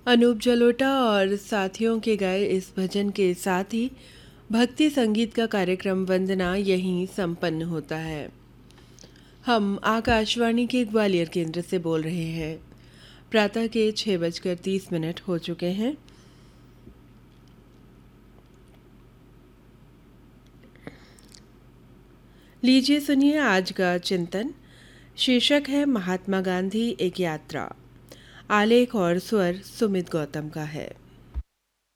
अनूप जलोटा और साथियों के गाए इस भजन के साथ ही भक्ति संगीत का कार्यक्रम वंदना यहीं संपन्न होता है। हम आकाशवाणी के ग्वालियर केंद्र से बोल रहे हैं। प्रातः के 6:30 हो चुके हैं। लीजिए सुनिए आज का चिंतन। शीर्षक है महात्मा गांधी एक यात्रा। आलेख और स्वर सुमित गौतम का है।